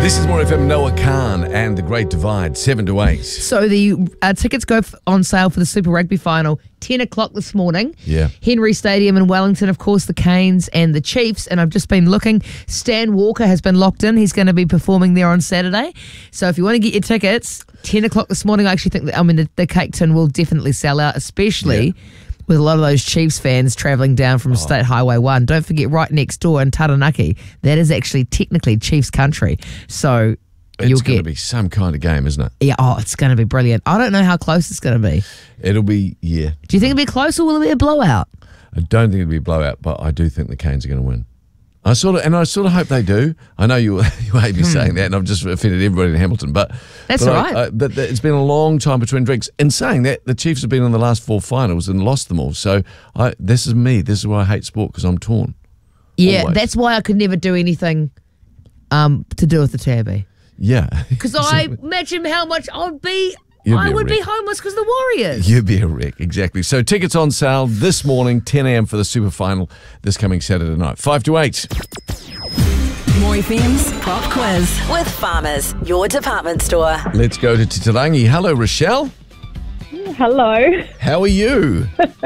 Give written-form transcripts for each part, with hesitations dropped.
This is More FM, Noah Khan and The Great Divide, 7 to 8. So the tickets go on sale for the Super Rugby final 10 o'clock this morning. Yeah. Henry Stadium in Wellington, of course, the Canes and the Chiefs. And I've just been looking. Stan Walker has been locked in. He's going to be performing there on Saturday. So if you want to get your tickets, 10 o'clock this morning, I actually think that, the Cake Tin will definitely sell out, especially with a lot of those Chiefs fans travelling down from State Highway 1. Don't forget, right next door in Taranaki, that is actually technically Chiefs country. So It's going to be some kind of game, isn't it? yeah, it's going to be brilliant. I don't know how close it's going to be. It'll be, yeah. Do you think it'll be close or will it be a blowout? I don't think it'll be a blowout, but I do think the Canes are going to win. I sort of hope they do. I know you hate me saying that, and I've just offended everybody in Hamilton, but That's all right. But it's been a long time between drinks. In saying that, the Chiefs have been in the last 4 finals and lost them all. So this is me. This is why I hate sport, because I'm torn. Yeah, Always. that's why I could never do anything to do with the tabby. Yeah, Because I imagine how much I would be wreck. homeless because the Warriors. You'd be a wreck, exactly. So tickets on sale this morning, 10 a.m. for the Super Final this coming Saturday night, 5 to 8. More FM's Pop Quiz. With Farmers, your department store. Let's go to Titirangi. Hello, Rochelle. Hello. How are you?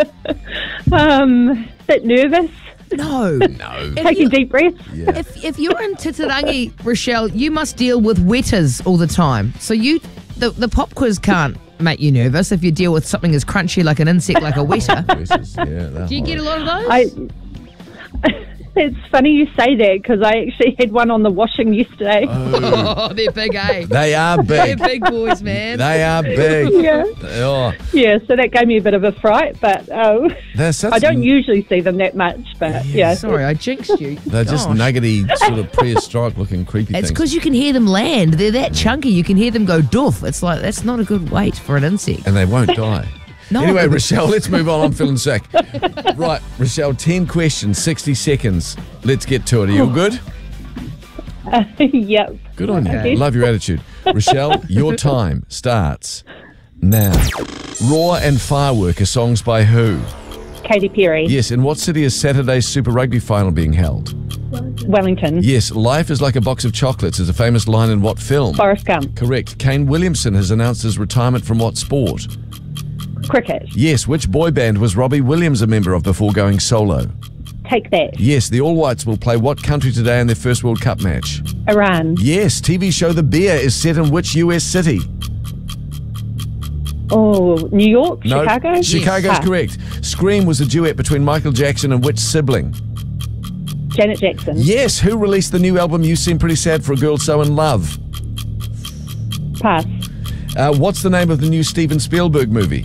Bit nervous. No. No. Taking deep breaths. Yeah. If you're in Titirangi, Rochelle, you must deal with wetters all the time. So the pop quiz can't make you nervous if you deal with something as crunchy like an insect like a wetter. Do you get a lot of those? It's funny you say that because I actually had one on the washing yesterday. Oh, they're big, eh? They are They're big. big boys, man. They are big. Yeah. Oh, Yeah, so that gave me a bit of a fright, but they're such I don't usually see them that much, but yeah. Sorry, I jinxed you. They're just Gosh. nuggety, sort of prehistoric looking creepy It's things. because you can hear them land. They're that chunky. You can hear them go doof. It's like, that's not a good weight for an insect. And they won't die. No. Anyway, Rochelle, let's move on. I'm feeling sick. Right, Rochelle, 10 questions, 60 seconds. Let's get to it. Are you all good? Yep. Good on you. Okay. Love your attitude. Rochelle, your time starts now. Roar and Firework are songs by who? Katy Perry. Yes, in what city is Saturday's Super Rugby final being held? Wellington. Yes, life is like a box of chocolates is a famous line in what film? Forrest Gump. Correct. Kane Williamson has announced his retirement from what sport? Cricket. Yes, which boy band was Robbie Williams a member of before going solo? Take that. Yes, the All Whites will play what country today in their first World Cup match? Iran. Yes, TV show The Bear is set in which US city? Oh, New York? No, Chicago? Chicago's Ah, correct. Scream was a duet between Michael Jackson and which sibling? Janet Jackson. Yes, who released the new album You Seem Pretty Sad for a Girl So in Love? Pass. What's the name of the new Steven Spielberg movie?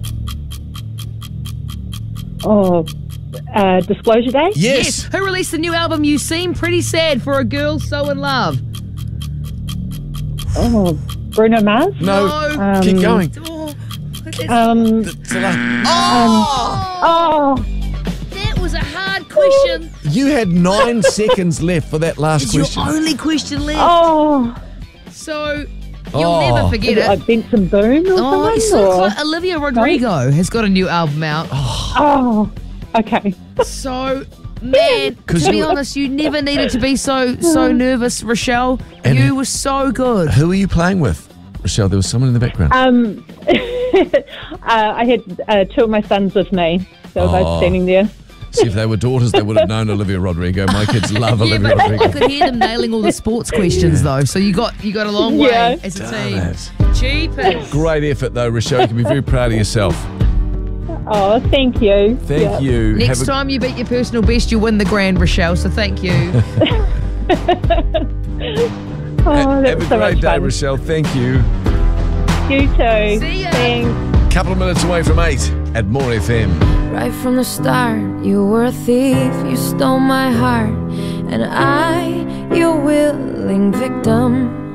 Oh, Disclosure Day? Yes. Who released the new album You Seem Pretty Sad for a Girl So in Love? Oh, Bruno Mars? No, keep going. Oh, That was a hard question. You had 9 seconds left for that last It's your question. only question left. oh. So you'll never forget Is it it. like Benson Boone or Oh, it's something? so or- close. Olivia Rodrigo has got a new album out. Oh, okay. So, man, 'Cause to be you- honest, you never needed to be so nervous, Rochelle. And- you were so good. Who are you playing with? Rochelle, there was someone in the background. I had 2 of my sons with me, so I was both standing there. See, if they were daughters, they would have known Olivia Rodrigo. My kids love Yeah, Olivia but I Rodrigo. could hear them nailing all the sports questions, though. So you got a long way Yeah. as a Darn team. it. Jeepers. Great effort, though, Rochelle. You can be very proud of yourself. Oh, thank you. Thank you. Next Have a- time you beat your personal best, you win the grand, Rochelle. So thank you. Oh, have that's a so great much day, fun. Rochelle. Thank you. You too. See ya. Thanks. Couple of minutes away from 8 at More FM. Right from the start, you were a thief, you stole my heart, and I, your willing victim.